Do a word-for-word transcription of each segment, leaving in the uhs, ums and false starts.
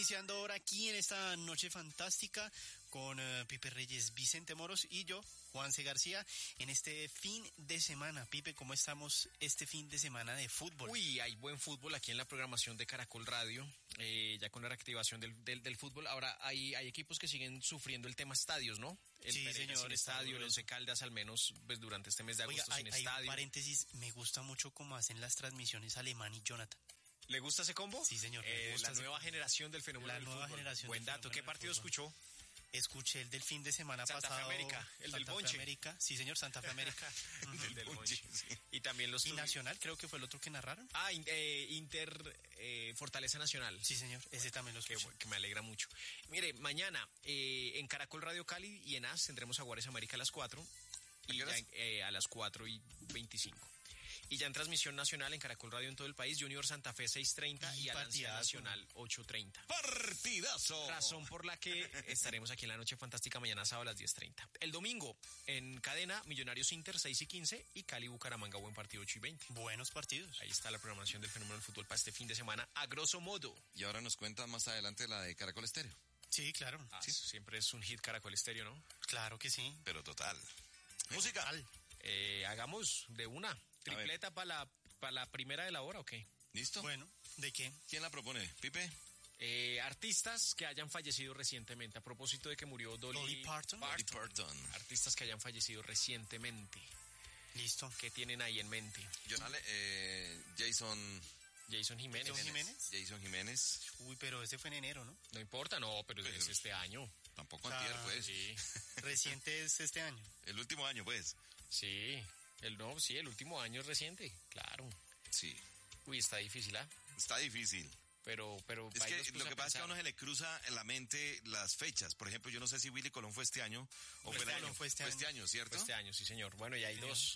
iniciando ahora aquí en esta noche fantástica con uh, Pipe Reyes, Vicente Moros y yo, Juanse García, en este fin de semana. Pipe, ¿cómo estamos este fin de semana de fútbol? Uy, hay buen fútbol aquí en la programación de Caracol Radio, eh, ya con la reactivación del, del, del fútbol. Ahora hay, hay equipos que siguen sufriendo el tema estadios, ¿no? El sí, Pereira señor, sin estadio, el Once Caldas al menos pues, durante este mes de agosto. Oiga, hay, sin hay estadio. Un paréntesis, me gusta mucho cómo hacen las transmisiones Alemán y Jonathan. ¿Le gusta ese combo? Sí, señor. Eh, gusta la nueva combo. generación del fenómeno la del nueva fútbol. generación Buen dato. ¿Qué partido escuchó? Escuché el del fin de semana Santa pasado. Fe América, el Santa del Fe Bonche. América. Sí, señor, Santa Fe América. el del Bonche. Sí. Y también los... Y Nacional, creo que fue el otro que narraron. Ah, eh, Inter eh, Fortaleza Nacional. Sí, señor, ese bueno, también lo escuché. Que, que me alegra mucho. Mire, mañana eh, en Caracol Radio Cali y en A S tendremos a Juárez América a las cuatro. Y ya eh, a las cuatro y veinticinco. Y ya en transmisión nacional en Caracol Radio en todo el país, Junior Santa Fe seis treinta y, y Alianza Nacional ocho treinta. ¡Partidazo! Razón por la que estaremos aquí en la Noche Fantástica mañana sábado a las diez treinta. El domingo en cadena, Millonarios Inter seis y quince y Cali Bucaramanga, buen partido ocho y veinte. Buenos partidos. Ahí está la programación del fenómeno del fútbol para este fin de semana, a grosso modo. Y ahora nos cuentan más adelante la de Caracol Estéreo. Sí, claro. Ah, sí. Siempre es un hit Caracol Estéreo, ¿no? Claro que sí. Pero total. Música. Total. Eh, hagamos de una. ¿Tripleta para la, pa la primera de la hora o qué? ¿Listo? Bueno, ¿de qué? ¿Quién la propone? ¿Pipe? Eh, artistas que hayan fallecido recientemente. A propósito de que murió Dolly, Dolly Parton. Dolly Parton. Artistas que hayan fallecido recientemente. Listo. ¿Qué tienen ahí en mente? Jonale, eh, Jason... Jason Jiménez. Jason Jiménez. Jason Jiménez. Uy, pero ese fue en enero, ¿no? No importa, no, pero, pero es este año. Tampoco o sea, antier, pues. Sí. Reciente es este año. El último año, pues. Sí. El no, sí, el último año es reciente, claro. Sí. Uy, está difícil, ¿ah? ¿eh? Está difícil. Pero, pero... Es que lo que pasa es que a uno se le cruza en la mente las fechas. Por ejemplo, yo no sé si Willy Colón fue este año o fue, este año. año, fue este fue año. este año, ¿cierto? Fue este año, sí, señor. Bueno, y hay sí, dos.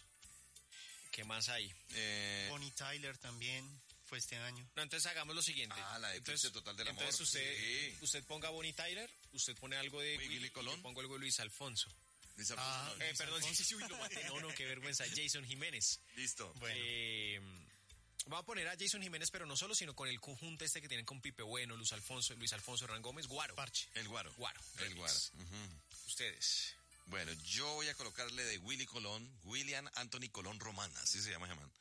¿Qué más hay? Eh... Bonnie Tyler también fue este año. No, entonces hagamos lo siguiente. Ah, la de entonces, Total del Amor. Entonces usted, sí. usted ponga Bonnie Tyler, usted pone algo de Willy, Willy Colón. Yo pongo algo de Luis Alfonso. Luis Alfonso, ah, no, eh, Luis perdón, Alfonso. sí, sí, lo maté. No, no, qué vergüenza. Jason Jiménez. Listo. Bueno. Eh, vamos a poner a Jason Jiménez, pero no solo, sino con el conjunto este que tienen con Pipe Bueno, Luis Alfonso, Luis Alfonso Hernán Gómez, Guaro. Parche. El Guaro. Guaro. El Guaro. Uh-huh. Ustedes. Bueno, yo voy a colocarle de Willy Colón, William Anthony Colón Román, así se llama ese man.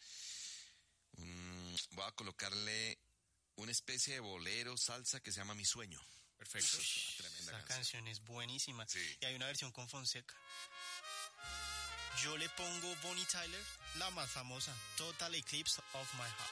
Um, voy a colocarle una especie de bolero, salsa que se llama Mi Sueño. Perfecto. Uf, tremenda Esa canción. canción es buenísima. Sí. Y hay una versión con Fonseca. Yo le pongo Bonnie Tyler, la más famosa, Total Eclipse of My Heart.